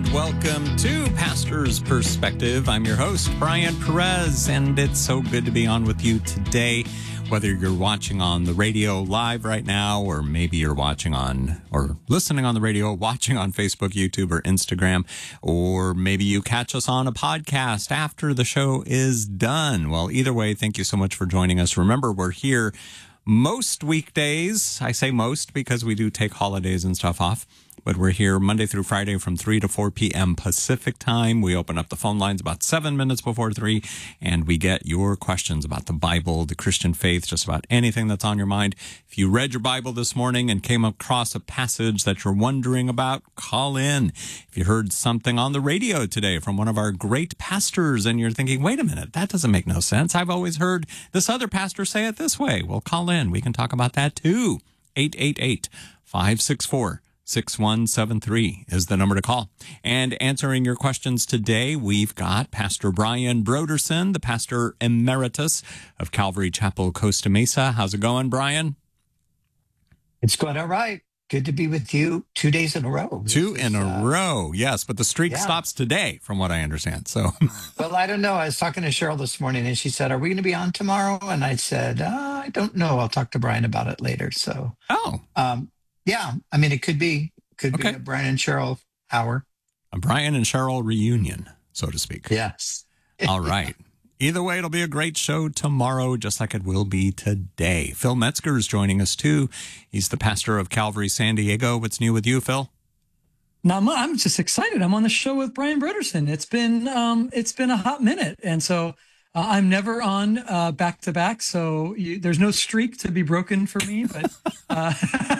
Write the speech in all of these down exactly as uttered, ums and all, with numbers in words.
welcome to Pastor's Perspective. I'm your host, Brian Perez, and it's so good to be on with you today. Whether you're watching on the radio live right now, or maybe you're watching on or listening on the radio, watching on Facebook, YouTube, or Instagram, or maybe you catch us on a podcast after the show is done. Well, either way, thank you so much for joining us. Remember, we're here most weekdays. I say most because we do take holidays and stuff off. But we're here Monday through Friday from three to four p.m. Pacific time. We open up the phone lines about seven minutes before three, and we get your questions about the Bible, the Christian faith, just about anything that's on your mind. If you read your Bible this morning and came across a passage that you're wondering about, call in. If you heard something on the radio today from one of our great pastors and you're thinking, wait a minute, that doesn't make no sense. I've always heard this other pastor say it this way. Well, call in. We can talk about that too. eight eight eight, five six four, six one seven three is the number to call. And answering your questions today, we've got Pastor Brian Brodersen, the pastor emeritus of Calvary Chapel, Costa Mesa. How's it going, Brian? It's going all right. Good to be with you two days in a row. Two This in is, a uh, row, yes, but the streak yeah. stops today, from what I understand. So, Well, I don't know. I was talking to Cheryl this morning, and she said, "Are we going to be on tomorrow?" And I said, uh, "I don't know. I'll talk to Brian about it later." So, oh, um, yeah. I mean, it could be could Okay. be a Brian and Cheryl hour. a Brian and Cheryl reunion, so to speak. Yes. All right. Either way, it'll be a great show tomorrow, just like it will be today. Phil Metzger is joining us, too. He's the pastor of Calvary San Diego. What's new with you, Phil? Not much. I'm just excited. I'm on the show with Brian Brodersen. It's been um, it's been a hot minute, and so uh, I'm never on uh, back to back. So you, there's no streak to be broken for me. But uh,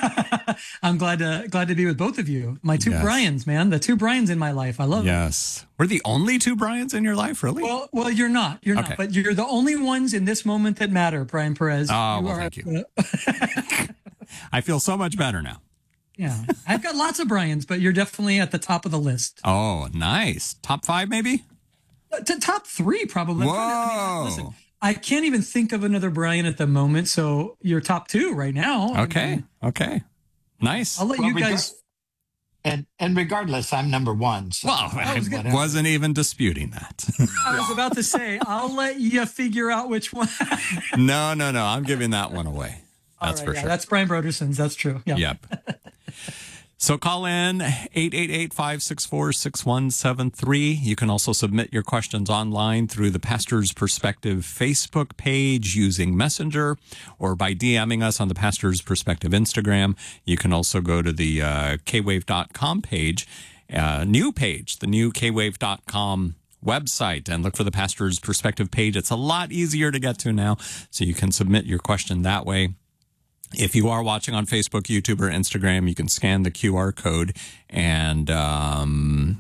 I'm glad to glad to be with both of you. My two Yes. Brians, man, the two Brians in my life. I love them. Yes. We're the only two Brians in your life, really? Well, well, you're not. You're Okay. not. But you're the only ones in this moment that matter, Brian Perez. Oh, well, are, thank you. uh, I feel so much better now. yeah, I've got lots of Brians, but you're definitely at the top of the list. Oh, nice. Top five, maybe? Uh, to top three, probably. I'm trying to- I mean, Whoa. listen, I can't even think of another Brian at the moment, so you're top two right now. I Okay. mean, Okay. Nice. I'll let Well, you rega- guys. And and regardless, I'm number one. So Well, I was gonna- wasn't even disputing that. I was about to say, I'll let you figure out which one. no, no, no. I'm giving that one away. All That's right, for yeah, sure. That's Brian Brodersen's. That's true. Yeah. Yep. So call in eight eight eight, five six four, six one seven three. You can also submit your questions online through the Pastor's Perspective Facebook page using Messenger or by DMing us on the Pastor's Perspective Instagram. You can also go to the uh, k wave dot com page, uh, new page, the new k wave dot com website, and look for the Pastor's Perspective page. It's a lot easier to get to now, so you can submit your question that way. If you are watching on Facebook, YouTube, or Instagram, you can scan the Q R code and um,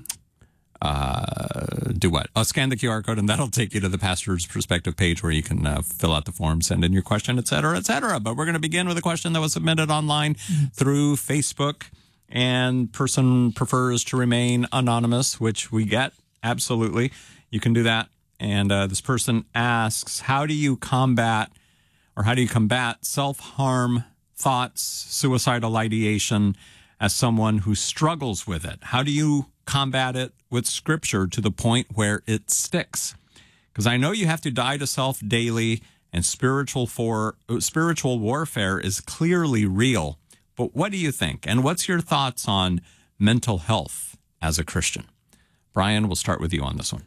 uh, do what? Oh, scan the Q R code, and that'll take you to the Pastor's Perspective page where you can uh, fill out the form, send in your question, et cetera, et cetera. But we're going to begin with a question that was submitted online through Facebook, and person prefers to remain anonymous, which we get. Absolutely. You can do that. And uh, this person asks, how do you combat Or how do you combat self-harm thoughts, suicidal ideation as someone who struggles with it? How do you combat it with Scripture to the point where it sticks? Because I know you have to die to self daily, and spiritual for spiritual warfare is clearly real. But what do you think? And what's your thoughts on mental health as a Christian? Brian, we'll start with you on this one.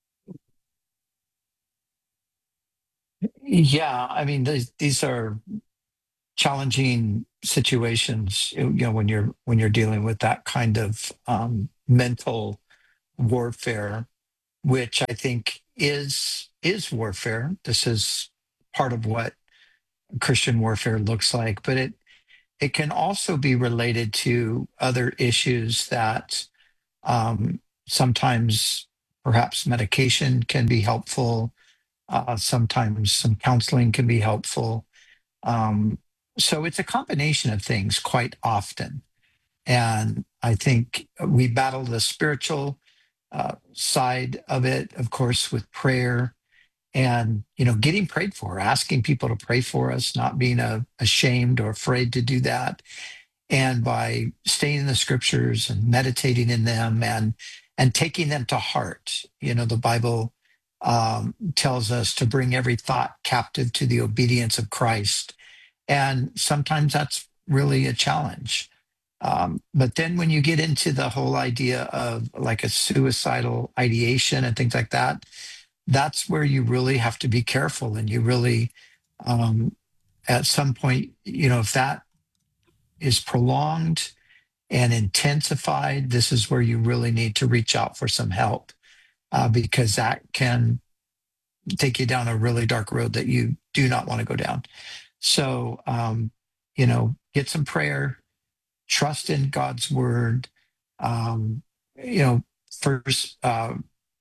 Yeah, I mean, these, these are challenging situations. You know, when you're when you're dealing with that kind of um, mental warfare, which I think is is warfare. This is part of what Christian warfare looks like, but it it can also be related to other issues that um, sometimes perhaps medication can be helpful. Uh, sometimes some counseling can be helpful. Um, so it's a combination of things quite often. And I think we battle the spiritual uh, side of it, of course, with prayer and, you know, getting prayed for, asking people to pray for us, not being uh, ashamed or afraid to do that. And by staying in the scriptures and meditating in them and and taking them to heart. You know, the Bible um, tells us to bring every thought captive to the obedience of Christ. And sometimes that's really a challenge. Um, but then when you get into the whole idea of like a suicidal ideation and things like that, that's where you really have to be careful. And you really, um, at some point, you know, if that is prolonged and intensified, this is where you really need to reach out for some help, uh, because that can take you down a really dark road that you do not want to go down. So, um, you know, get some prayer, trust in God's word. Um, you know, first, uh,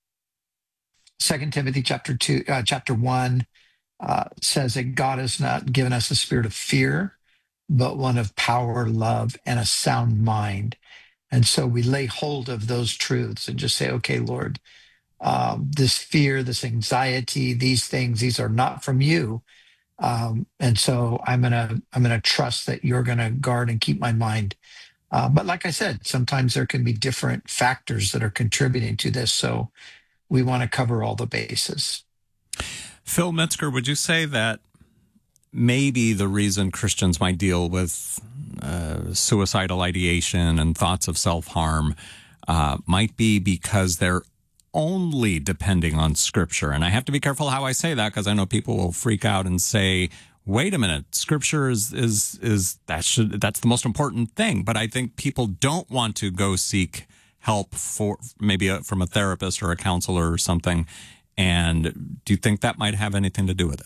Second Timothy chapter two, uh, chapter one uh, says that God has not given us a spirit of fear, but one of power, love, and a sound mind. And so we lay hold of those truths and just say, okay, Lord, um, this fear, this anxiety, these things, these are not from you. Um, and so I'm gonna I'm gonna trust that you're gonna guard and keep my mind. Uh, but like I said, sometimes there can be different factors that are contributing to this. So we want to cover all the bases. Phil Metzger, would you say that maybe the reason Christians might deal with uh, suicidal ideation and thoughts of self-harm uh, might be because they're only depending on Scripture? And I have to be careful how I say that, because I know people will freak out and say, wait a minute, Scripture is is is that should that's the most important thing. But I think people don't want to go seek help for maybe a, from a therapist or a counselor or something. And do you think that might have anything to do with it?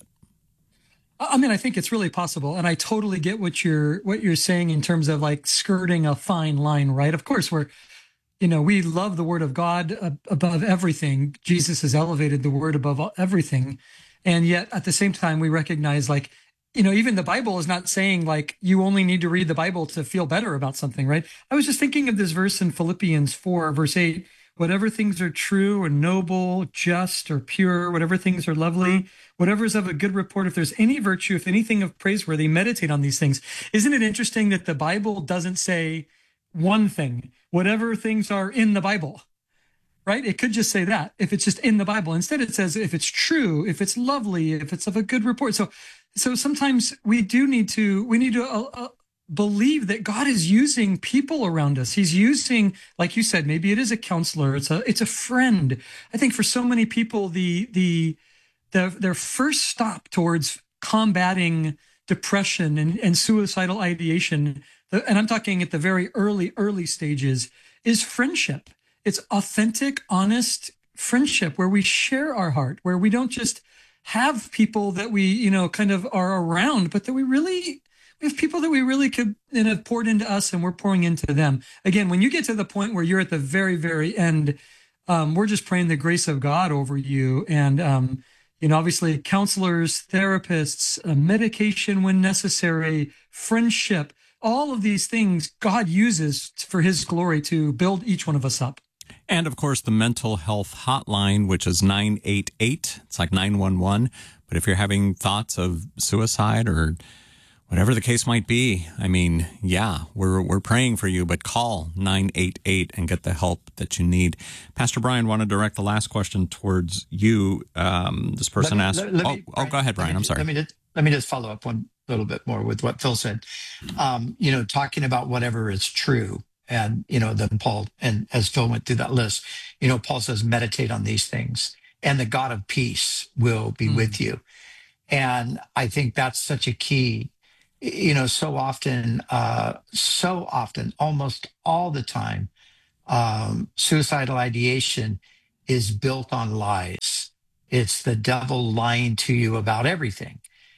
I mean, I think it's really possible, and I totally get what you're what you're saying in terms of like skirting a fine line, right? Of course, we're, you know, we love the Word of God above everything. Jesus has elevated the Word above everything, and yet at the same time, we recognize, like, you know, even the Bible is not saying like you only need to read the Bible to feel better about something, right? I was just thinking of this verse in Philippians four, verse eight. Whatever things are true or noble, just or pure, whatever things are lovely, whatever is of a good report, if there's any virtue, if anything of praiseworthy, meditate on these things. Isn't it interesting that the Bible doesn't say one thing, whatever things are in the Bible, right? It could just say that if it's just in the Bible. Instead, it says if it's true, if it's lovely, if it's of a good report. So, so sometimes we do need to, we need to uh, uh, believe that God is using people around us. He's using, like you said, maybe it is a counselor, it's a it's a friend. I think for so many people, the the, the their first stop towards combating depression and, and suicidal ideation, and I'm talking at the very early, early stages, is friendship. It's authentic, honest friendship where we share our heart, where we don't just have people that we, you know, kind of are around, but that we really we have people that we really could, and have poured into us, and we're pouring into them. Again, when you get to the point where you're at the very, very end, um, we're just praying the grace of God over you. And, um, you know, obviously counselors, therapists, uh, medication when necessary, friendship, all of these things God uses for his glory to build each one of us up. And, of course, the mental health hotline, which is nine eight eight. It's like nine one one. But if you're having thoughts of suicide or whatever the case might be, I mean, yeah, we're we're praying for you, but call nine eight eight and get the help that you need. Pastor Brian, want to direct the last question towards you. Um, this person me, asked, let, let oh, me, oh, go ahead, Brian. Me, I'm sorry. Let me, just, let me just follow up one little bit more with what Phil said. Um, you know, talking about whatever is true. And, you know, then Paul, and as Phil went through that list, you know, Paul says, meditate on these things, and the God of peace will be mm. with you. And I think that's such a key. You know, so often, uh, so often, almost all the time, um, suicidal ideation is built on lies. It's the devil lying to you about everything.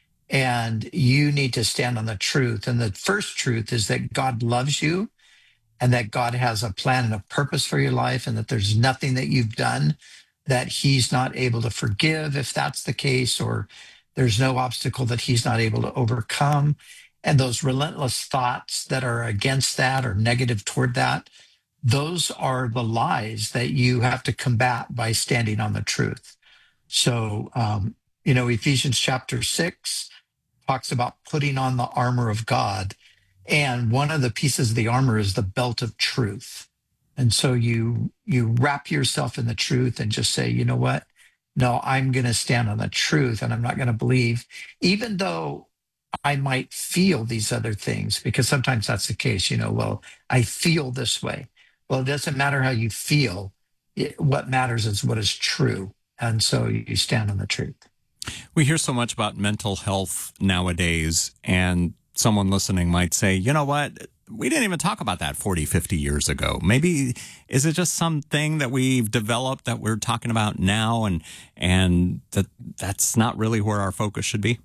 And you need to stand on the truth. And the first truth is that God loves you, and that God has a plan and a purpose for your life, and that there's nothing that you've done that he's not able to forgive, if that's the case, or there's no obstacle that he's not able to overcome. And those relentless thoughts that are against that or negative toward that, those are the lies that you have to combat by standing on the truth. So, um, you know, Ephesians chapter six talks about putting on the armor of God. And one of the pieces of the armor is the belt of truth. And so you you wrap yourself in the truth and just say, you know what? No, I'm going to stand on the truth and I'm not going to believe, even though I might feel these other things, because sometimes that's the case. You know, well, I feel this way. Well, it doesn't matter how you feel. It, what matters is what is true. And so you stand on the truth. We hear so much about mental health nowadays, and someone listening might say, you know what? We didn't even talk about that forty, fifty years ago. Maybe, is it just something that we've developed that we're talking about now, and and that that's not really where our focus should be?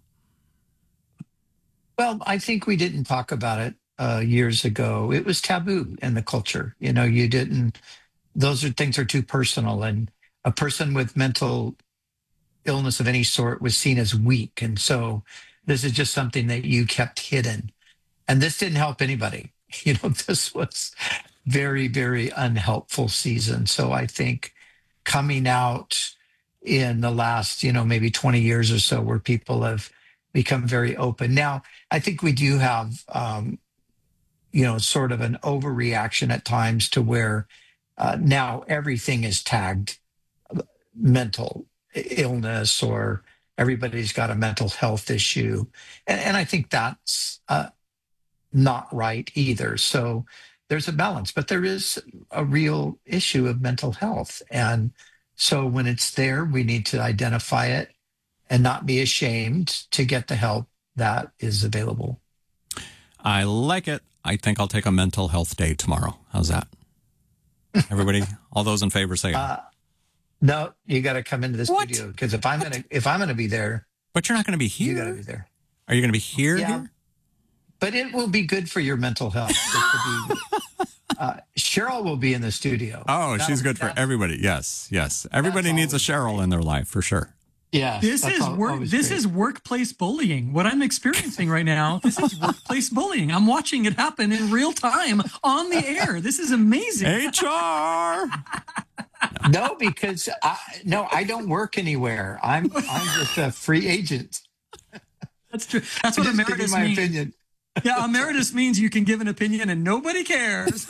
Well, I think we didn't talk about it uh, years ago. It was taboo in the culture. You know, you didn't, those are things are too personal. And a person with mental illness of any sort was seen as weak. And so this is just something that you kept hidden. And this didn't help anybody. You know, this was very, very unhelpful season. So I think coming out in the last, you know, maybe twenty years or so, where people have become very open. Now, I think we do have, um, you know, sort of an overreaction at times to where uh, now everything is tagged mental illness, or everybody's got a mental health issue. And, and I think that's uh, not right either. So there's a balance, but there is a real issue of mental health. And so when it's there, we need to identify it and not be ashamed to get the help that is available. I like it. I think I'll take a mental health day tomorrow. How's that? Everybody, all those in favor say aye. Uh, no, you got to come into the What? studio, because if I'm What? gonna if I'm gonna be there, But you're not going to be you got to here. be there. Are you going to be here? Yeah. here? But it will be good for your mental health. It will be, uh, Cheryl will be in the studio. Oh, That'll- she's good for that's- everybody. Yes, yes. Everybody That's needs a always Cheryl great. in their life for sure. Yes, This that's is al- work. always This great. is workplace bullying. What I'm experiencing right now. This is workplace bullying. I'm watching it happen in real time on the air. This is amazing. H R. No, because I, no, I don't work anywhere. I'm I'm just a free agent. That's true. That's what Just giving emeritus my means. opinion. Yeah, emeritus means you can give an opinion and nobody cares.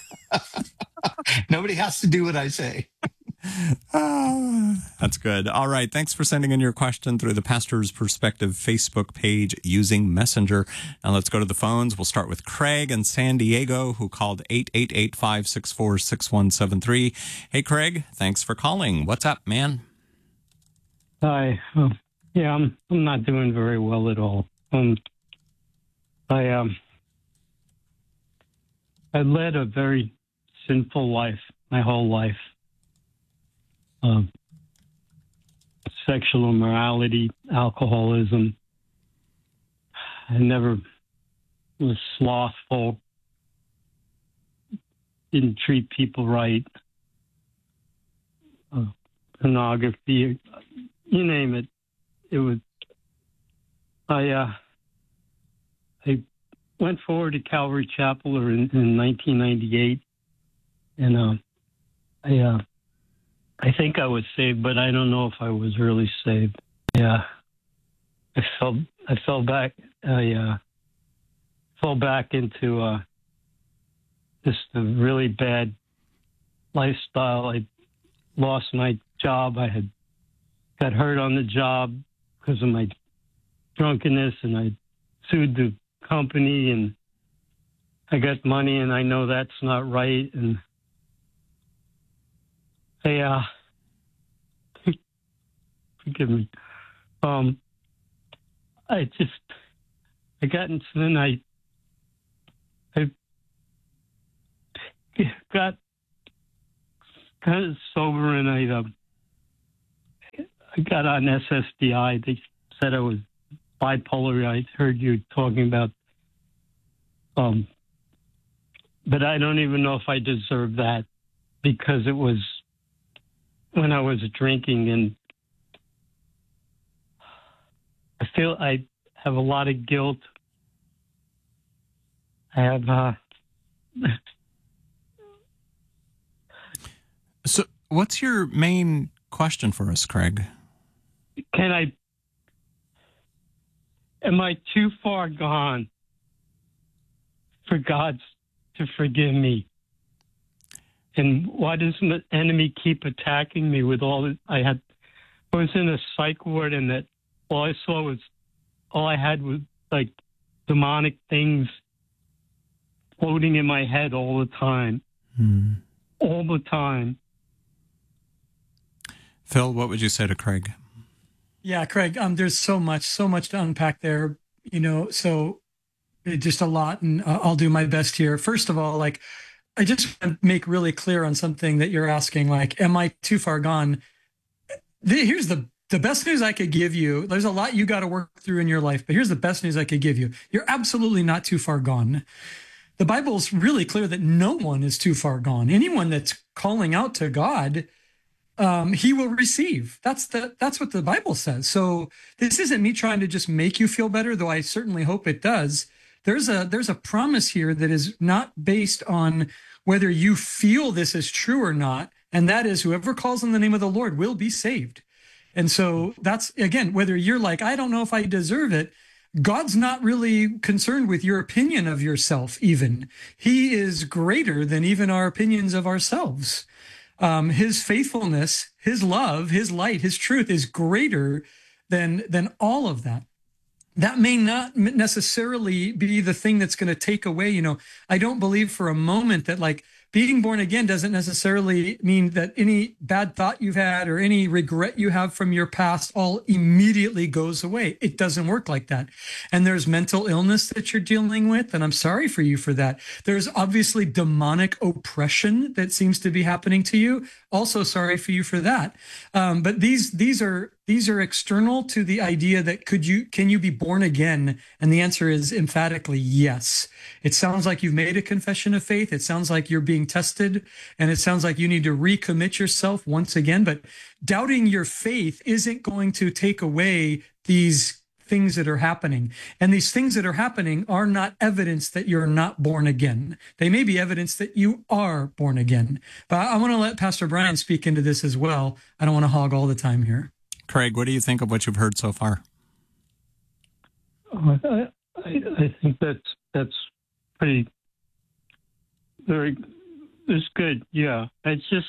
Nobody has to do what I say. Ah, that's good. All right. Thanks for sending in your question through the Pastor's Perspective Facebook page using Messenger. Now let's go to the phones. We'll start with Craig in San Diego, who called eight eight eight, five six four, six one seven three. Hey, Craig, thanks for calling. What's up, man? Hi. Uh, yeah, I'm I'm not doing very well at all. Um, I um I led a very sinful life my whole life. Um, sexual immorality, alcoholism. I never was slothful. Didn't treat people right. Uh, pornography, you name it. It was. I uh, I went forward to Calvary Chapel in, in nineteen ninety-eight, and uh, I uh, I think I was saved, but I don't know if I was really saved. Yeah, I fell I fell back. I uh, fell back into uh, just a really bad lifestyle. I lost my job. I had got hurt on the job because of my drunkenness, and I sued the company, and I got money, and I know that's not right. And I, uh, forgive me. Um, I just, I got into the night. I got kind of sober, and I, uh, I got on S S D I. They said I was bipolar. I heard you talking about, um, but I don't even know if I deserve that, because it was when I was drinking, and I feel I have a lot of guilt. I have, uh, So, what's your main question for us, Craig? can I, am I too far gone for God to forgive me? And why does the enemy keep attacking me with all this? I had, I was in a psych ward, and that all I saw was, all I had was like demonic things floating in my head all the time, Hmm. all the time. Phil, what would you say to Craig? Yeah, Craig, um, there's so much, so much to unpack there, you know, so it, just a lot. And uh, I'll do my best here. First of all, like, I just want to make really clear on something that you're asking, like, am I too far gone? The, here's the, the best news I could give you. There's a lot you got to work through in your life, but here's the best news I could give you. You're absolutely not too far gone. The Bible's really clear that no one is too far gone. Anyone that's calling out to God, um, he will receive. That's the, that's what the Bible says. So this isn't me trying to just make you feel better, though I certainly hope it does. There's a, there's a promise here that is not based on whether you feel this is true or not. And that is, whoever calls on the name of the Lord will be saved. And so that's, again, whether you're like, I don't know if I deserve it, God's not really concerned with your opinion of yourself, even. He is greater than even our opinions of ourselves. Um, his faithfulness, his love, his light, his truth is greater than, than all of that. That may not necessarily be the thing that's going to take away, you know, I don't believe for a moment that, like, being born again doesn't necessarily mean that any bad thought you've had or any regret you have from your past all immediately goes away. It doesn't work like that. And there's mental illness that you're dealing with, and I'm sorry for you for that. There's obviously demonic oppression that seems to be happening to you. Also sorry for you for that. Um, but these these are these are external to the idea that could you can you be born again? And the answer is emphatically yes. It sounds like you've made a confession of faith. It sounds like you're being tested, and it sounds like you need to recommit yourself once again. But doubting your faith isn't going to take away these things that are happening. And these things that are happening are not evidence that you're not born again. They may be evidence that you are born again. But I want to let Pastor Brian speak into this as well. I don't want to hog all the time here. Craig, what do you think of what you've heard so far? Oh, I, I, I think that's that's pretty very. It's good. Yeah, it's just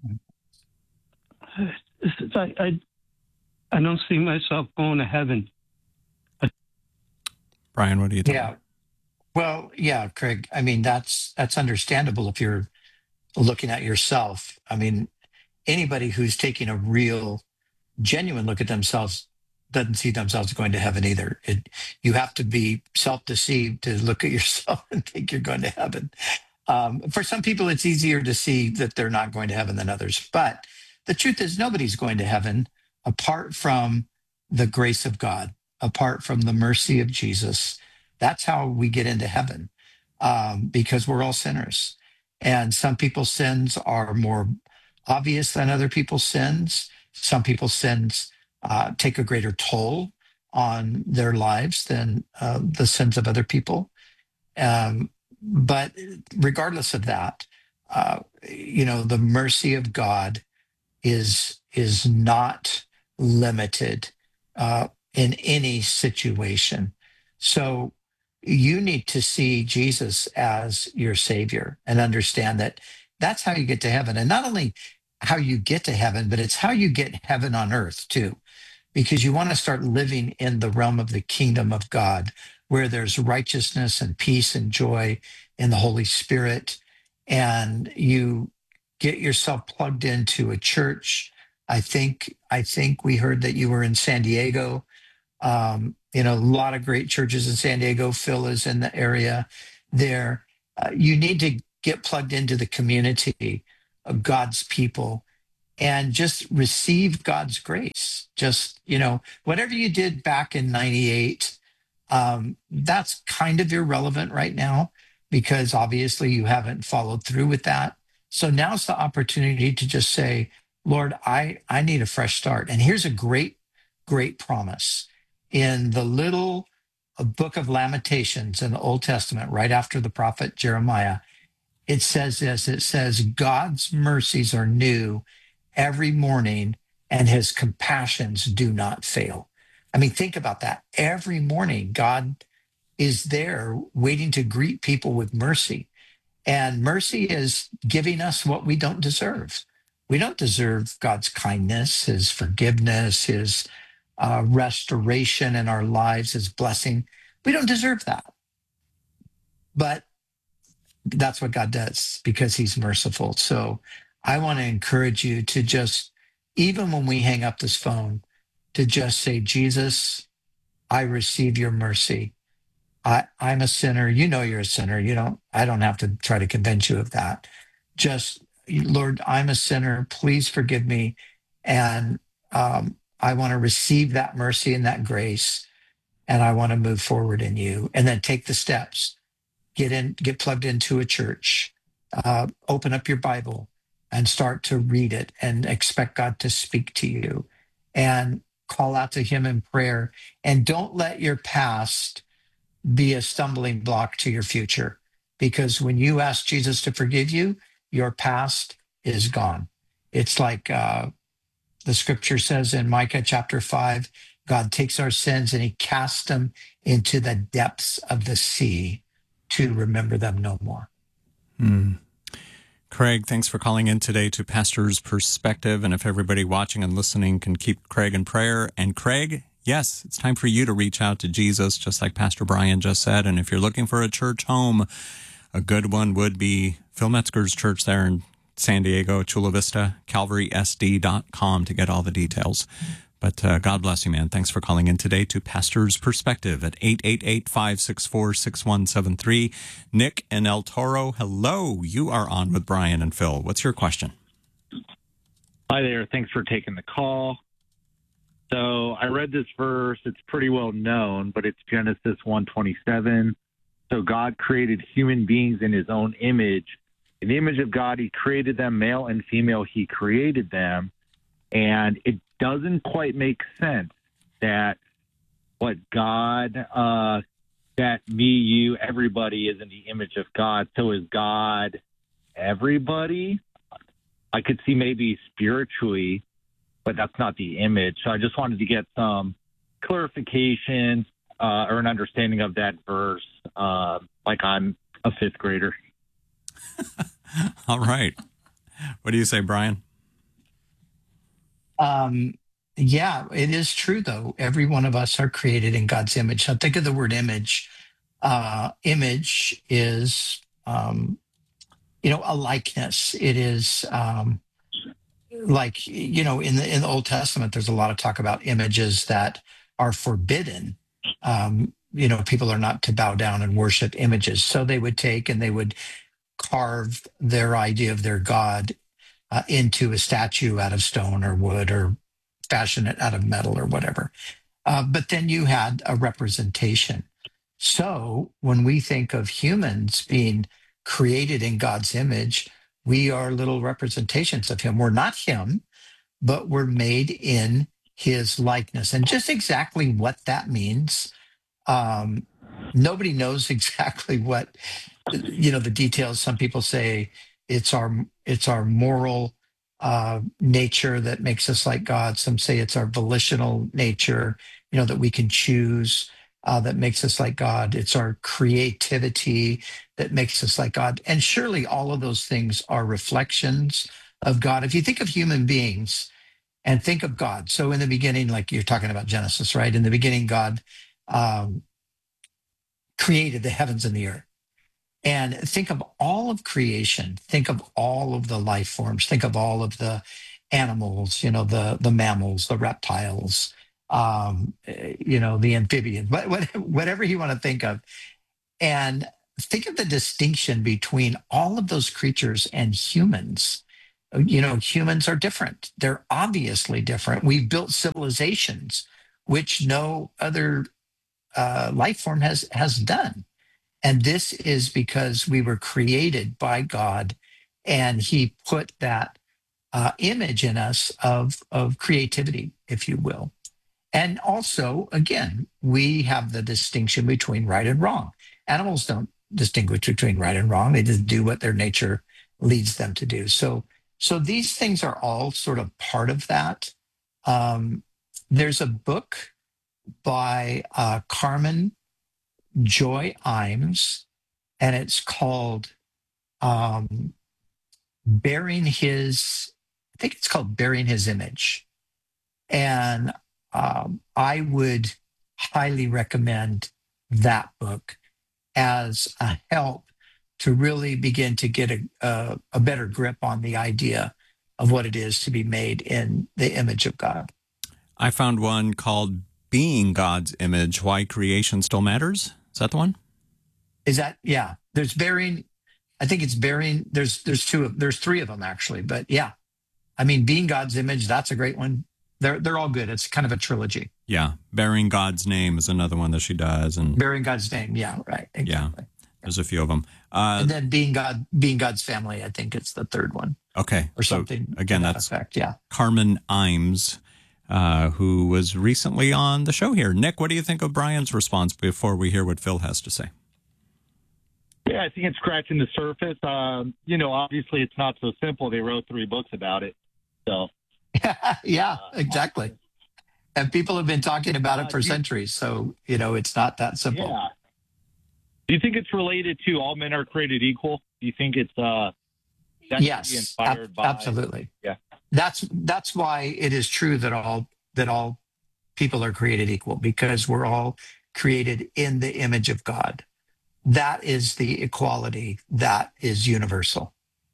it's, I, I I don't see myself going to heaven. Brian, what do you think? Yeah. Well, yeah, Craig. I mean, that's that's understandable if you're looking at yourself. I mean, anybody who's taking a real, genuine look at themselves doesn't see themselves going to heaven either. It, you have to be self-deceived to look at yourself and think you're going to heaven. Um, for some people, it's easier to see that they're not going to heaven than others. But the truth is, nobody's going to heaven apart from the grace of God, apart from the mercy of Jesus. That's how we get into heaven, um, because we're all sinners. And some people's sins are more obvious than other people's sins. Some people's sins uh, take a greater toll on their lives than uh, the sins of other people. Um, but regardless of that, uh, you know, the mercy of God is is not limited uh, in any situation. So you need to see Jesus as your Savior and understand that that's how you get to heaven. And not only how you get to heaven, but it's how you get heaven on earth too, because you want to start living in the realm of the kingdom of God, where there's righteousness and peace and joy in the Holy Spirit. And you get yourself plugged into a church. I think, I think we heard that you were in San Diego. Um, you know, a lot of great churches in San Diego. Phil is in the area there. Uh, you need to get plugged into the community of God's people and just receive God's grace. Just, you know, whatever you did back in ninety-eight, um, that's kind of irrelevant right now, because obviously you haven't followed through with that. So now's the opportunity to just say, Lord, I, I need a fresh start. And here's a great, great promise. In the little book of Lamentations in the Old Testament, right after the prophet Jeremiah, it says this, it says, God's mercies are new every morning, and his compassions do not fail. I mean, think about that. Every morning, God is there waiting to greet people with mercy. And mercy is giving us what we don't deserve. We don't deserve God's kindness, his forgiveness, his uh, restoration in our lives, his blessing. We don't deserve that. But that's what God does because he's merciful. So I want to encourage you to just, even when we hang up this phone, to just say, Jesus, I receive your mercy. I, I'm a sinner. You know you're a sinner. You don't, I don't have to try to convince you of that. Just, Lord, I'm a sinner. Please forgive me. And um, I want to receive that mercy and that grace. And I want to move forward in you. And then take the steps. Get in, get plugged into a church. Uh, open up your Bible and start to read it and expect God to speak to you. And call out to him in prayer. And don't let your past be a stumbling block to your future, because when you ask Jesus to forgive you, your past is gone. It's like uh, the scripture says in Micah chapter five, God takes our sins and he casts them into the depths of the sea to remember them no more. Hmm. Craig, thanks for calling in today to Pastor's Perspective. And if everybody watching and listening can keep Craig in prayer. And Craig, yes, it's time for you to reach out to Jesus, just like Pastor Brian just said. And if you're looking for a church home, a good one would be Phil Metzger's church there in San Diego, Chula Vista, calvary s d dot com to get all the details. But uh, God bless you, man. Thanks for calling in today to Pastor's Perspective at eight eight eight, five six four, six one seven three. Nick in El Toro, hello. You are on with Brian and Phil. What's your question? Hi there. Thanks for taking the call. So I read this verse. It's pretty well known, but it's Genesis one twenty-seven. So God created human beings in his own image. In the image of God, he created them, male and female, he created them. And it doesn't quite make sense that what God, uh, that me, you, everybody is in the image of God. So is God everybody? I could see maybe spiritually, but that's not the image. So I just wanted to get some clarification uh, or an understanding of that verse, uh, like I'm a fifth grader. All right. What do you say, Brian? Um, yeah, it is true, though. Every one of us are created in God's image. Now, think of the word image. Uh, image is, um, you know, a likeness. It is um, like, you know, in the in the Old Testament, there's a lot of talk about images that are forbidden. Um, you know, people are not to bow down and worship images. So they would take and they would carve their idea of their God uh, into a statue out of stone or wood, or fashion it out of metal or whatever. Uh, but then you had a representation. So when we think of humans being created in God's image, we are little representations of him. We're not him, but we're made in his likeness. And just exactly what that means, um, nobody knows exactly what, you know, the details. Some people say it's our it's our moral uh, nature that makes us like God. Some say it's our volitional nature, you know, that we can choose, uh, that makes us like God. It's our creativity that makes us like God. And surely all of those things are reflections of God. If you think of human beings and think of God, so in the beginning, like you're talking about Genesis, right? In the beginning, God um, created the heavens and the earth. And think of all of creation. Think of all of the life forms. Think of all of the animals, you know, the, the mammals, the reptiles, um, you know, the amphibians, whatever you want to think of. And think of the distinction between all of those creatures and humans. You know, humans are different. They're obviously different. We've built civilizations which no other uh, life form has has done. And this is because we were created by God, and he put that uh, image in us of, of creativity, if you will. And also, again, we have the distinction between right and wrong. Animals don't distinguish between right and wrong. They just do what their nature leads them to do. So, so these things are all sort of part of that. Um, there's a book by uh, Carmen Joy Imes, and it's called um, Bearing His, I think it's called Bearing His Image. And um, I would highly recommend that book as a help to really begin to get a, a, a better grip on the idea of what it is to be made in the image of God. I found one called Being God's Image, Why Creation Still Matters. Is that the one? Is that, yeah, there's bearing, I think it's bearing, there's, there's two of, there's three of them actually, but yeah, I mean, Being God's Image, that's a great one. They're, they're all good. It's kind of a trilogy. Yeah. Bearing God's Name is another one that she does. And Bearing God's Name. Yeah, right. Exactly. Yeah, there's a few of them. Uh, and then Being God, Being God's Family, I think it's the third one. Okay. Or something. So again, that that's effect. Yeah. Carmen Imes, uh, who was recently on the show here. Nick, what do you think of Brian's response before we hear what Phil has to say? Yeah, I think it's scratching the surface. Um, you know, obviously it's not so simple. They wrote three books about it. So, yeah, exactly. And people have been talking about it Uh, for do you- centuries. So, you know, it's not that simple. yeah. Do you think it's related to all men are created equal? Do you think it's uh, that should be Yes, inspired ab- by? absolutely. Yeah. That's that's why it is true that all that all people are created equal, because we're all created in the image of God. That is the equality that is universal.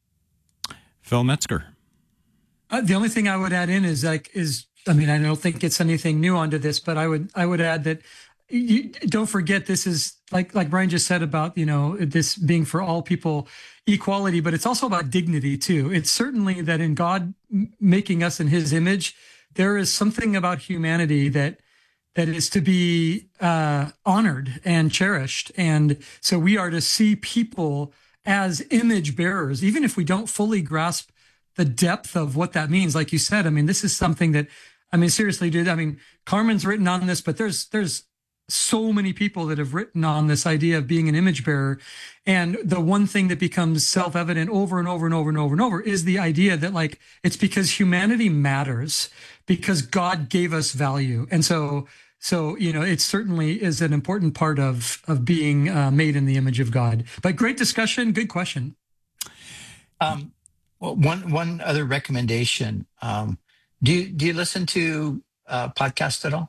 Phil Metzger. Uh, the only thing I would add in is like is I mean I don't think it's anything new onto this, but I would I would add that you, don't forget this is like like Brian just said about you know this being for all people equality, but it's also about dignity too. It's certainly that in God m- making us in His image, there is something about humanity that that is to be uh, honored and cherished, and so we are to see people as image bearers, even if we don't fully grasp the depth of what that means. Like you said, I mean, this is something that, I mean, seriously, dude, I mean, Carmen's written on this, but there's, there's so many people that have written on this idea of being an image bearer. And the one thing that becomes self-evident over and over and over and over and over is the idea that like, it's because humanity matters because God gave us value. And so, so, you know, it certainly is an important part of, of being uh, made in the image of God. But great discussion. Good question. Um, well, one one other recommendation. Um, do you do you listen to uh, podcasts at all?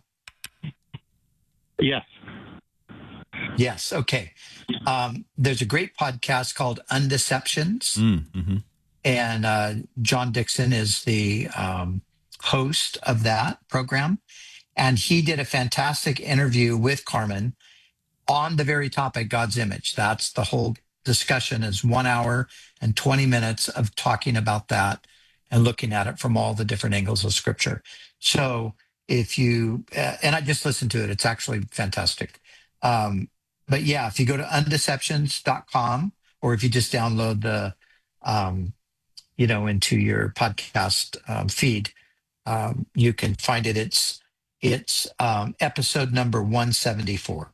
Yes. Yes. Okay. Um, there's a great podcast called Undeceptions, Mm, mm-hmm. and uh, John Dixon is the um, host of that program. And he did a fantastic interview with Carmen on the very topic, God's image. That's the whole discussion, is one hour and twenty minutes of talking about that and looking at it from all the different angles of scripture. So if you, uh, and I just listened to it, it's actually fantastic. Um, but yeah, if you go to undeceptions dot com, or if you just download the, um, you know, into your podcast um, feed, um, you can find it. It's, it's um, episode number one seventy-four.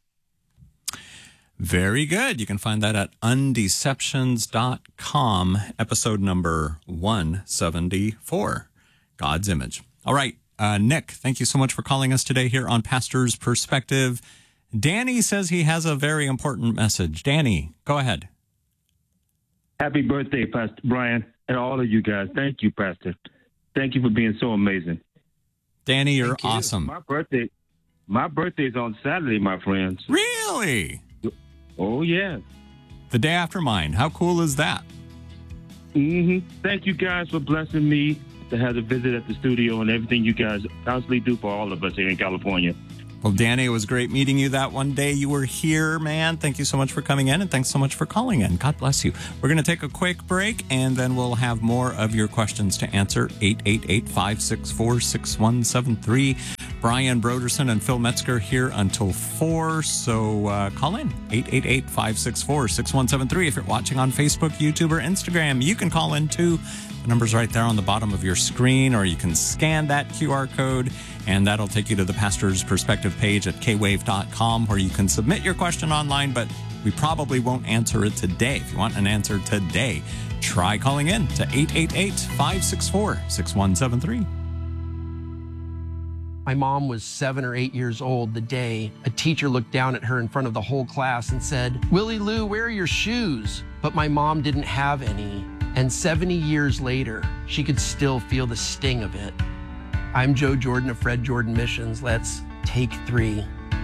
Very good. You can find that at undeceptions dot com, episode number one seventy-four, God's Image. All right, uh, Nick, thank you so much for calling us today here on Pastor's Perspective. Danny says he has a very important message. Danny, go ahead. Happy birthday, Pastor Brian, and all of you guys. Thank you, Pastor. Thank you for being so amazing. Danny, you're Thank you. awesome. My birthday, my birthday is on Saturday, my friends. Really? Oh, yeah. The day after mine. How cool is that? Mm-hmm. Thank you guys for blessing me to have a visit at the studio and everything you guys constantly do for all of us here in California. Well, Danny, it was great meeting you that one day you were here, man. Thank you so much for coming in, and thanks so much for calling in. God bless you. We're going to take a quick break, and then we'll have more of your questions to answer. eight eight eight, five six four, six one seven three. Brian Broderson and Phil Metzger here until four, so uh, call in. eight eight eight, five six four, six one seven three. If you're watching on Facebook, YouTube, or Instagram, you can call in too. The number's right there on the bottom of your screen, or you can scan that Q R code, and that'll take you to the Pastor's Perspective page at k wave dot com, where you can submit your question online, but we probably won't answer it today. If you want an answer today, try calling in to eight eight eight, five six four, six one seven three. My mom was seven or eight years old the day a teacher looked down at her in front of the whole class and said, "Willie Lou, where are your shoes?" But my mom didn't have any. And seventy years later, she could still feel the sting of it. I'm Joe Jordan of Fred Jordan Missions. Let's take three.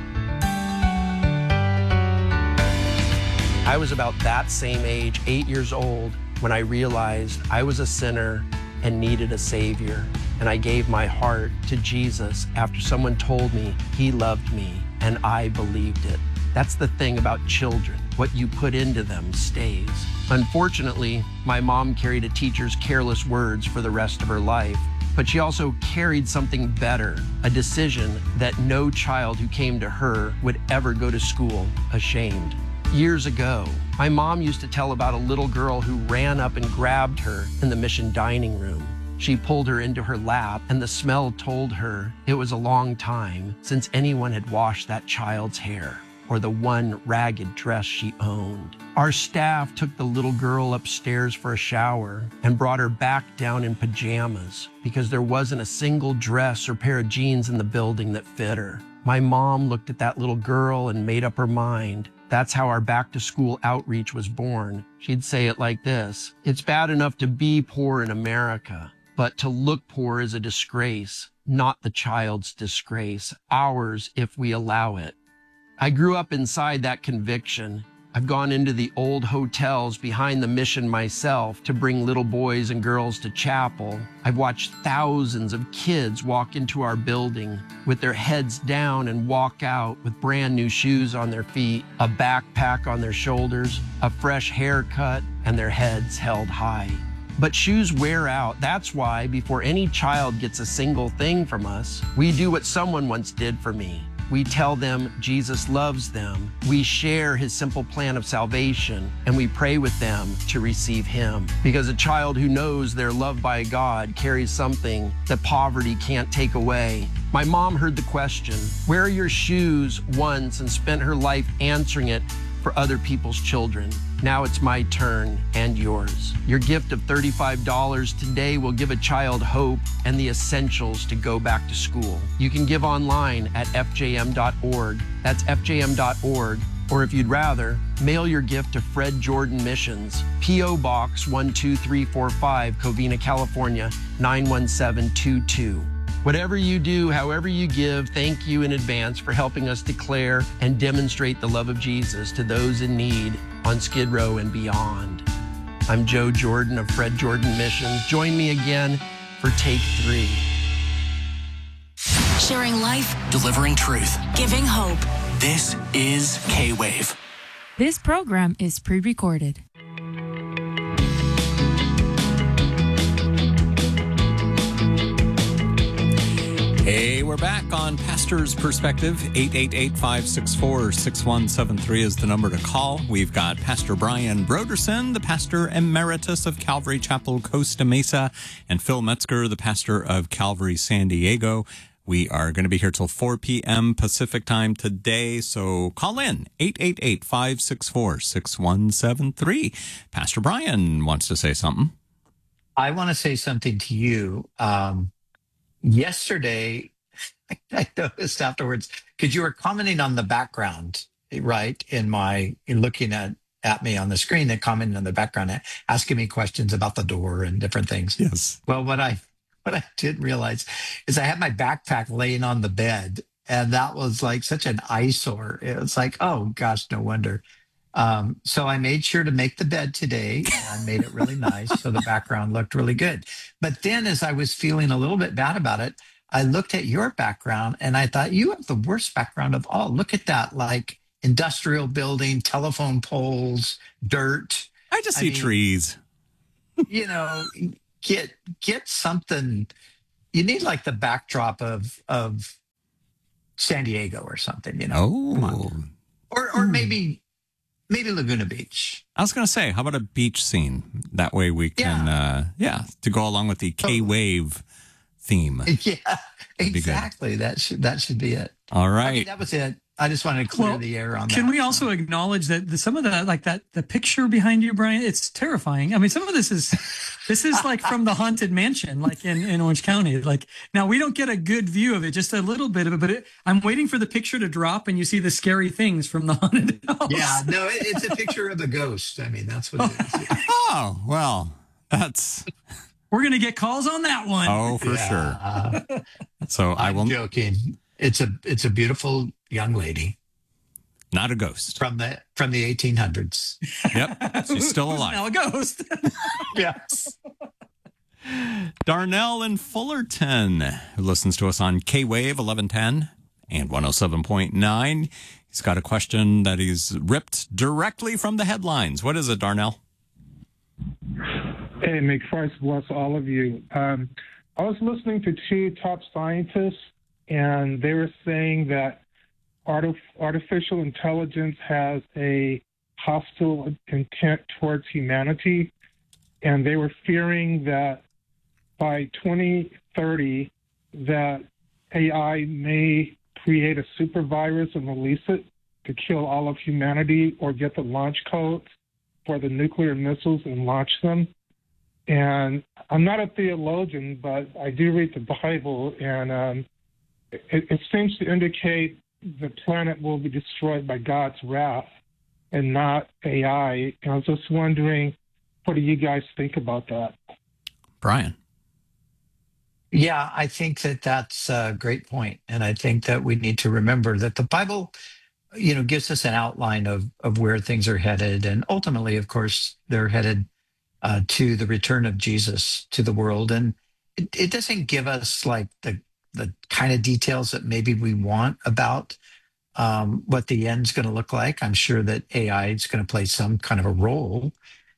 I was about that same age, eight years old, when I realized I was a sinner and needed a Savior. And I gave my heart to Jesus after someone told me he loved me, and I believed it. That's the thing about children. What you put into them stays. Unfortunately, my mom carried a teacher's careless words for the rest of her life, but she also carried something better, a decision that no child who came to her would ever go to school ashamed. Years ago, my mom used to tell about a little girl who ran up and grabbed her in the mission dining room. She pulled her into her lap, and the smell told her it was a long time since anyone had washed that child's hair or the one ragged dress she owned. Our staff took the little girl upstairs for a shower and brought her back down in pajamas because there wasn't a single dress or pair of jeans in the building that fit her. My mom looked at that little girl and made up her mind. That's how our back-to-school outreach was born. She'd say it like this: "It's bad enough to be poor in America, but to look poor is a disgrace, not the child's disgrace, ours if we allow it." I grew up inside that conviction. I've gone into the old hotels behind the mission myself to bring little boys and girls to chapel. I've watched thousands of kids walk into our building with their heads down and walk out with brand new shoes on their feet, a backpack on their shoulders, a fresh haircut, and their heads held high. But shoes wear out. That's why before any child gets a single thing from us, we do what someone once did for me. We tell them Jesus loves them. We share his simple plan of salvation, and we pray with them to receive him. Because a child who knows they're loved by God carries something that poverty can't take away. My mom heard the question, "Where are your shoes?" once and spent her life answering it for other people's children. Now it's my turn and yours. Your gift of thirty-five dollars today will give a child hope and the essentials to go back to school. You can give online at f j m dot org. That's f j m dot org. Or if you'd rather, mail your gift to Fred Jordan Missions, P O Box one two three four five, Covina, California, nine one seven two two. Whatever you do, however you give, thank you in advance for helping us declare and demonstrate the love of Jesus to those in need on Skid Row and beyond. I'm Joe Jordan of Fred Jordan Missions. Join me again for Take Three. Sharing life, delivering truth, giving hope. This is K-Wave. This program is pre-recorded. Hey, we're back on Pastor's Perspective. eight eight eight, five six four, six one seven three is the number to call. We've got Pastor Brian Broderson, the pastor emeritus of Calvary Chapel, Costa Mesa, and Phil Metzger, the pastor of Calvary San Diego. We are going to be here till four p.m. Pacific time today, so call in, eight eight eight, five six four, six one seven three. Pastor Brian wants to say something. I want to say something to you. Um, Yesterday, I noticed afterwards, because you were commenting on the background, right? In my, in looking at, at me on the screen, and commenting on the background, asking me questions about the door and different things. Yes. Well, what I, what I didn't realize is I had my backpack laying on the bed, and that was like such an eyesore. It was like, oh gosh, no wonder. Um, so I made sure to make the bed today and made it really nice. So the background looked really good. But then as I was feeling a little bit bad about it, I looked at your background and I thought, you have the worst background of all. Look at that, like industrial building, telephone poles, dirt. I just I see mean, trees. You know, get, get something. You need like the backdrop of, of San Diego or something, you know. Oh. Or, or maybe, Maybe Laguna Beach. I was going to say, how about a beach scene? That way we can, yeah, uh, yeah to go along with the K-Wave theme. Yeah, exactly. That should that should be it. All right. I mean, that was it. I just wanted to clear Well, the air on that. Can we also acknowledge that the, some of the like that the picture behind you, Brian? It's terrifying. I mean, some of this is this is like from the Haunted Mansion, like in, in Orange County. Like now we don't get a good view of it, just a little bit of it. But it, I'm waiting for the picture to drop, and you see the scary things from the haunted house. Yeah, no, it, it's a picture of a ghost. I mean, that's what it is. Oh, well, that's. We're gonna get calls on that one. Oh, for Yeah, sure. Uh, So I I'm will. joking. It's a it's a beautiful young lady Not a ghost. from the from the eighteen hundreds. Yep. She's still Who's alive. now a ghost. Yes. Darnell in Fullerton, who listens to us on K-Wave eleven ten and one oh seven point nine. He's got a question that he's ripped directly from the headlines. What is it, Darnell? Hey, may Christ bless all of you. Um, I was listening to two top scientists, and they were saying that artif- artificial intelligence has a hostile intent towards humanity, and they were fearing that by twenty thirty, that A I may create a super virus and release it to kill all of humanity or get the launch codes for the nuclear missiles and launch them. And I'm not a theologian, but I do read the Bible, and um, it, it seems to indicate the planet will be destroyed by God's wrath and not A I. And I was just wondering, what do you guys think about that? Brian. Yeah, I think that that's a great point. And I think that we need to remember that the Bible, you know, gives us an outline of, of where things are headed. And ultimately, of course, they're headed uh, to the return of Jesus to the world. And it, it doesn't give us like the, the kind of details that maybe we want about um, what the end's going to look like. I'm sure that A I is going to play some kind of a role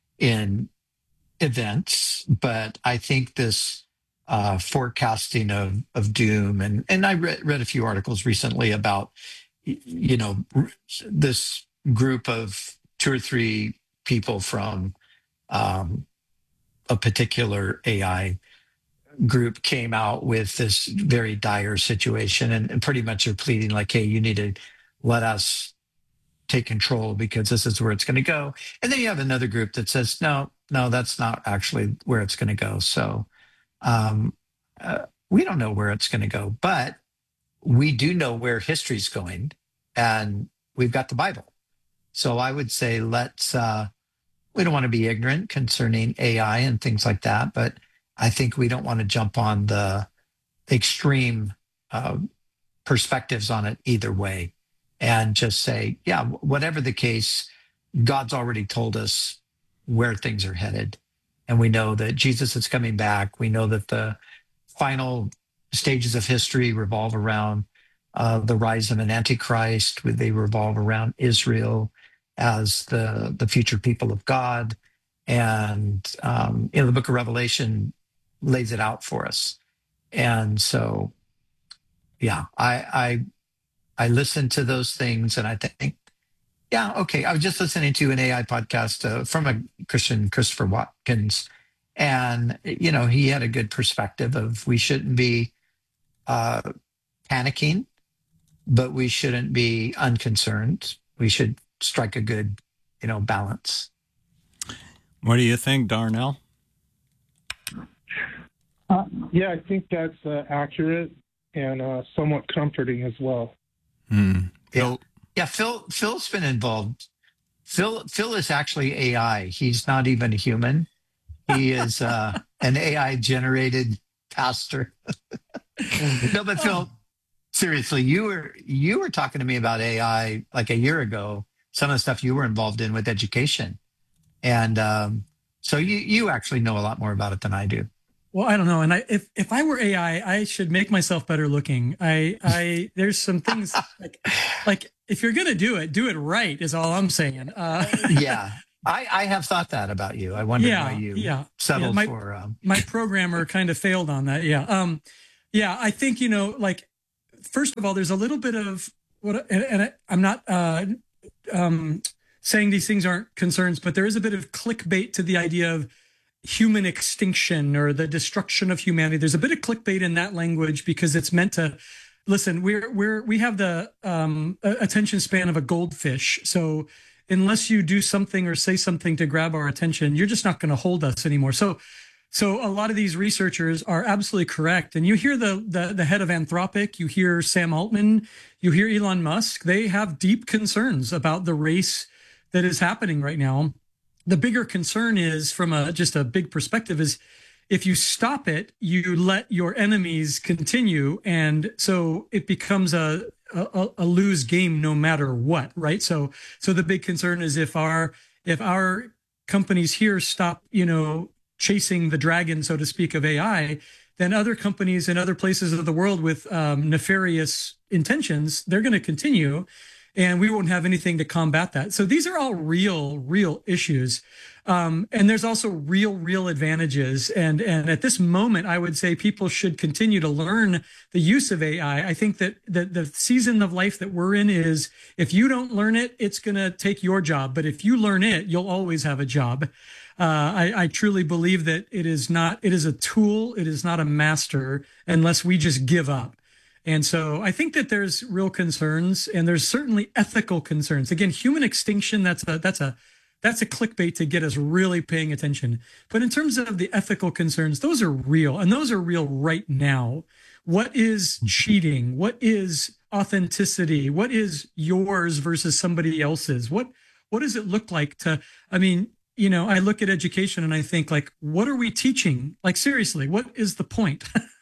in events, but I think this uh, forecasting of of doom, and and I read, read a few articles recently about, you know, this group of two or three people from um, a particular A I group came out with this very dire situation, and, and pretty much are pleading like, hey, you need to let us take control because this is where it's going to go. And then you have another group that says, no, no, that's not actually where it's going to go. So um, uh, we don't know where it's going to go, but we do know where history's going, and we've got the Bible. So I would say let's, uh, we don't want to be ignorant concerning A I and things like that, but I think we don't want to jump on the extreme uh, perspectives on it either way and just say, yeah, whatever the case, God's already told us where things are headed. And we know that Jesus is coming back. We know that the final stages of history revolve around uh, the rise of an antichrist. They revolve around Israel as the, the future people of God. And um, you know, the book of Revelation lays it out for us. And so, yeah, I, I, I listen to those things and I think, yeah, okay. I was just listening to an A I podcast uh, from a Christian, Christopher Watkins, and, you know, he had a good perspective of we shouldn't be uh, panicking, but we shouldn't be unconcerned. We should strike a good, you know, balance. What do you think, Darnell? Uh, yeah, I think that's uh, accurate and uh, somewhat comforting as well. Hmm. Yeah. Yeah, Phil. Phil's been involved. Phil. Phil is actually A I. He's not even a human. He is uh, an A I generated pastor. No, but Phil, seriously, you were you were talking to me about A I like a year ago. Some of the stuff you were involved in with education, and um, so you you actually know a lot more about it than I do. Well, I don't know. And I, if, if I were A I, I should make myself better looking. I, I, there's some things like, like if you're going to do it, do it right is all I'm saying. Uh, yeah. I, I have thought that about you. I wonder yeah, why you yeah, settled yeah, my, for, um... my programmer kind of failed on that. Yeah. Um, yeah. I think, you know, like, first of all, there's a little bit of what, and, and I, I'm not, uh, um, saying these things aren't concerns, but there is a bit of clickbait to the idea of human extinction or the destruction of humanity. There's a bit of clickbait in that language because it's meant to listen, we're we're we have the um, attention span of a goldfish. So unless you do something or say something to grab our attention, you're just not going to hold us anymore. So, so a lot of these researchers are absolutely correct. And you hear the, the, the head of Anthropic, you hear Sam Altman, you hear Elon Musk, they have deep concerns about the race that is happening right now. The bigger concern is, from a, just a big perspective, is if you stop it, you let your enemies continue. And so it becomes a, a, a lose game no matter what, right? So, so the big concern is if our, if our companies here stop, you know, chasing the dragon, so to speak, of A I, then other companies in other places of the world with um, nefarious intentions, they're going to continue, and we won't have anything to combat that. So these are all real, real issues. Um, and there's also real, real advantages. And, and at this moment, I would say people should continue to learn the use of A I. I think that the, the season of life that we're in is, if you don't learn it, it's going to take your job. But if you learn it, you'll always have a job. Uh, I, I truly believe that it is not, it is a tool. It is not a master unless we just give up. And so I think that there's real concerns, and there's certainly ethical concerns. Again, human extinction, that's a, that's a, that's a clickbait to get us really paying attention. But in terms of the ethical concerns, those are real, and those are real right now. What is cheating? What is authenticity? What is yours versus somebody else's? What, what does it look like to, I mean, you know, I look at education and I think, like, what are we teaching? Like, seriously, what is the point?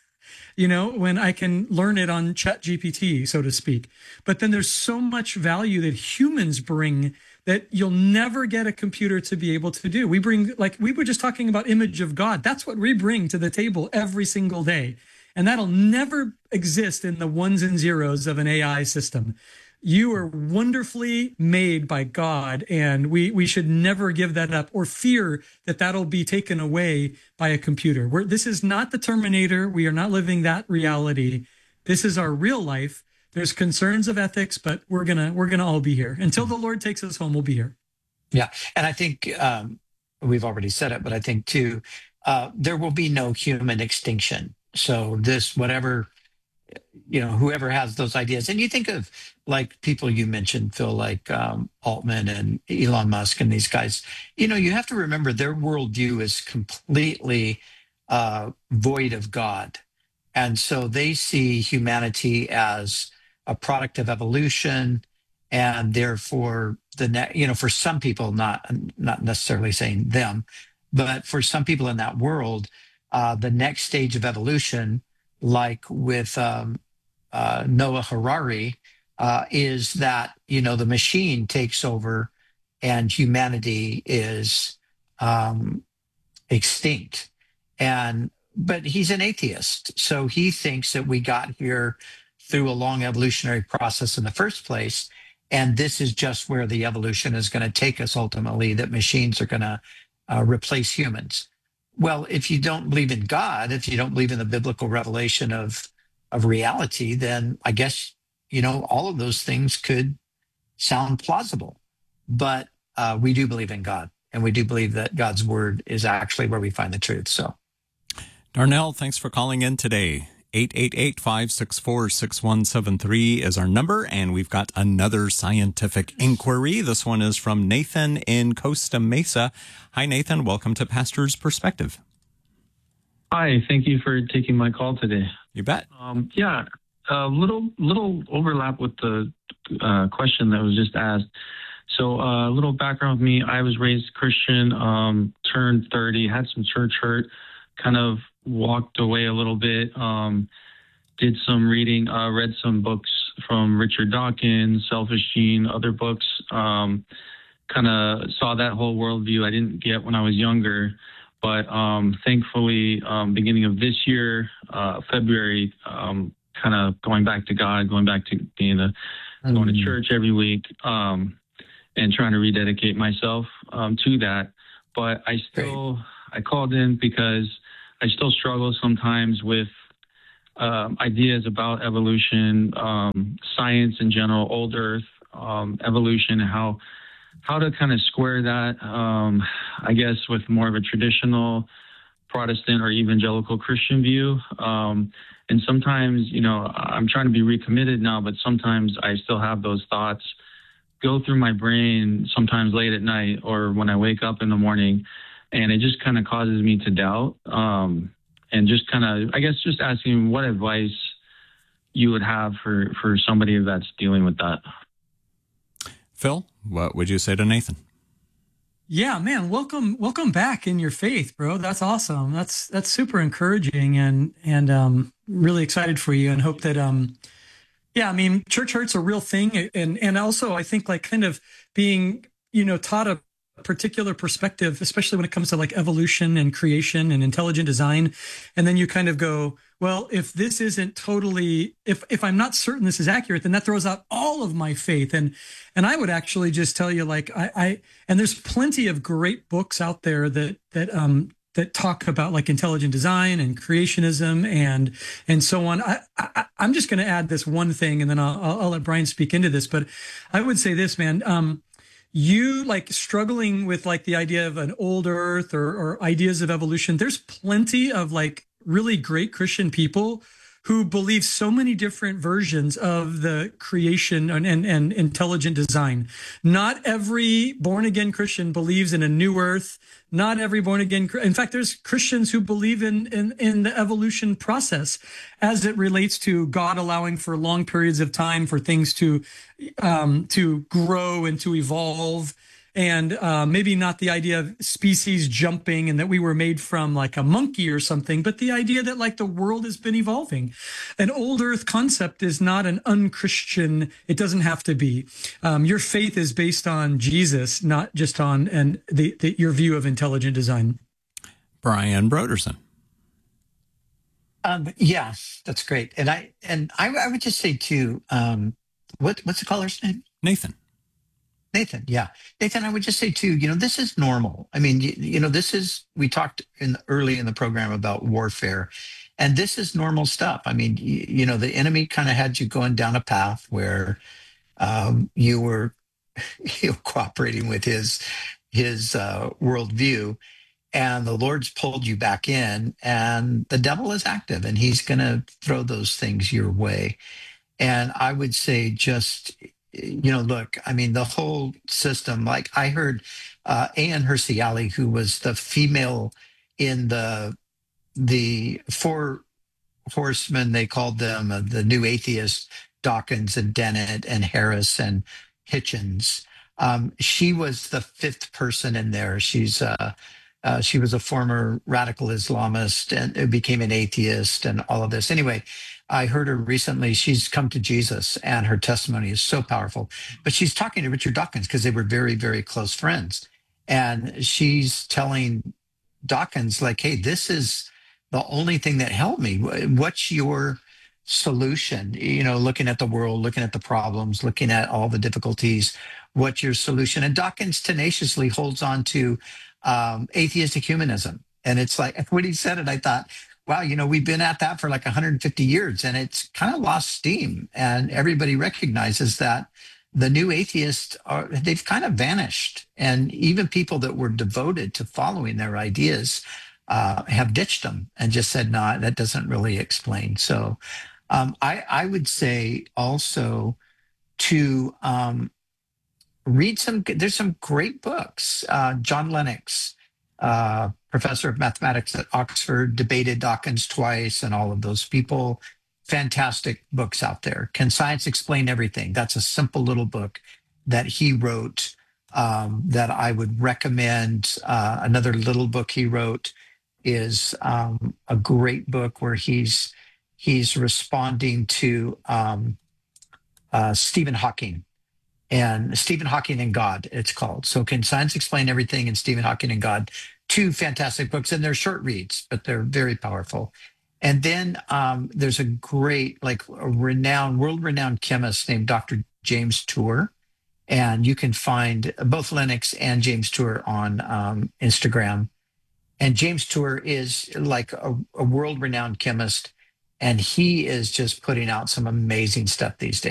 You know, when I can learn it on Chat G P T, so to speak. But then there's so much value that humans bring that you'll never get a computer to be able to do. We bring, like, we were just talking about image of God. That's what we bring to the table every single day. And that'll never exist in the ones and zeros of an A I system. You are wonderfully made by God, and we, we should never give that up or fear that that'll be taken away by a computer. We're, this is not the Terminator. We are not living that reality. This is our real life. There's concerns of ethics, but we're gonna we're gonna all be here until the Lord takes us home. We'll be here. Yeah, and I think um, we've already said it, but I think too, uh, there will be no human extinction. So this, whatever, you know, whoever has those ideas, and you think of, like, people you mentioned, Phil, like um, Altman and Elon Musk and these guys, you know, you have to remember their worldview is completely uh, void of God. And so they see humanity as a product of evolution, and therefore the ne- you know, for some people, not not necessarily saying them, but for some people in that world, uh, the next stage of evolution, like with um, uh, Noah Harari, uh, is that, you know, the machine takes over and humanity is um, extinct. And but he's an atheist, so he thinks that we got here through a long evolutionary process in the first place, and this is just where the evolution is going to take us ultimately, that machines are going to uh, replace humans. Well, if you don't believe in God, if you don't believe in the biblical revelation of of reality, then I guess, you know, all of those things could sound plausible. But uh, we do believe in God, and we do believe that God's word is actually where we find the truth. So, Darnell, thanks for calling in today. eight eight eight, five six four, six one seven three is our number, and we've got another scientific inquiry. This one is from Nathan in Costa Mesa. Hi, Nathan. Welcome to Pastor's Perspective. Hi. Thank you for taking my call today. You bet. Um, yeah, a little little overlap with the uh, question that was just asked. So a uh, little background with me. I was raised Christian, um, turned thirty, had some church hurt, kind of walked away a little bit, um, did some reading, uh, read some books from Richard Dawkins, Selfish Gene, other books, um, kind of saw that whole worldview I didn't get when I was younger. But um, thankfully, um, beginning of this year, uh, February, um, kind of going back to God, going back to being a, mm-hmm. going to church every week, um, and trying to rededicate myself um, to that. But I still, Great. I called in because I still struggle sometimes with um, ideas about evolution, um, science in general, old Earth, um, evolution, how how to kind of square that, um, I guess, with more of a traditional Protestant or evangelical Christian view. Um, and sometimes, you know, I'm trying to be recommitted now, but sometimes I still have those thoughts go through my brain, sometimes late at night or when I wake up in the morning, and it just kind of causes me to doubt. Um, and just kind of, I guess, just asking what advice you would have for, for somebody that's dealing with that. Phil, what would you say to Nathan? Yeah, man, welcome, welcome back in your faith, bro. That's awesome. That's, that's super encouraging, and, and, um, really excited for you, and hope that, um, yeah, I mean, church hurt's a real thing. And, and also I think like kind of being, you know, taught a particular perspective, especially when it comes to like evolution and creation and intelligent design. And then you kind of go, well, if this isn't totally, if, if I'm not certain this is accurate, then that throws out all of my faith. And, and I would actually just tell you, like, I, I, and there's plenty of great books out there that, that, um, that talk about like intelligent design and creationism and, and so on. I, I I'm just going to add this one thing, and then I'll, I'll, I'll let Brian speak into this, but I would say this, man, um, you like struggling with like the idea of an old earth or, or ideas of evolution. There's plenty of like really great Christian people who believe so many different versions of the creation and, and, and intelligent design. Not every born-again Christian believes in a new earth. Not every born-again, in fact, there's Christians who believe in, in, in the evolution process as it relates to God allowing for long periods of time for things to, um, to grow and to evolve. And uh, maybe not the idea of species jumping and that we were made from like a monkey or something, but the idea that like the world has been evolving. An old earth concept is not an unchristian. It doesn't have to be. Um, your faith is based on Jesus, not just on and the, the your view of intelligent design. Brian Broderson. Um, yeah, that's great. And I and I, I would just say too, um, what what's the caller's name? Nathan. Nathan, yeah. Nathan, I would just say too, you know, this is normal. I mean, you, you know, this is, we talked in early in the program about warfare, and this is normal stuff. I mean, you, you know, the enemy kind of had you going down a path where um, you were you know, cooperating with his, his uh, worldview, and the Lord's pulled you back in, and the devil is active, and he's going to throw those things your way. And I would say just, you know, look, I mean, the whole system, like I heard uh, Ann Hersey Alley, who was the female in the the four horsemen, they called them uh, the new atheists, Dawkins and Dennett and Harris and Hitchens. Um, she was the fifth person in there. She's uh, uh, she was a former radical Islamist and became an atheist and all of this. Anyway, I heard her recently. She's come to Jesus, and her testimony is so powerful. But she's talking to Richard Dawkins because they were very, very close friends. And she's telling Dawkins, like, hey, this is the only thing that helped me. What's your solution? You know, looking at the world, looking at the problems, looking at all the difficulties. What's your solution? And Dawkins tenaciously holds on to um, atheistic humanism. And it's like, when he said it, I thought, wow, you know, we've been at that for like one hundred fifty years, and it's kind of lost steam. And everybody recognizes that the new atheists are, they've kind of vanished. And even people that were devoted to following their ideas uh, have ditched them and just said, no, nah, that doesn't really explain. So um, I, I would say also to um, read some, there's some great books. Uh, John Lennox, uh, professor of mathematics at Oxford, debated Dawkins twice, and all of those people. Fantastic books out there. Can Science Explain Everything? That's a simple little book that he wrote um, that I would recommend. Uh, another little book he wrote is um, a great book where he's he's responding to um, uh, Stephen Hawking. And Stephen Hawking and God, it's called. So Can Science Explain Everything? And Stephen Hawking and God. Two fantastic books, and they're short reads, but they're very powerful. And then um, there's a great, like a renowned, world-renowned chemist named Doctor James Tour. And you can find both Lennox and James Tour on um, Instagram. And James Tour is like a, a world-renowned chemist, and he is just putting out some amazing stuff these days.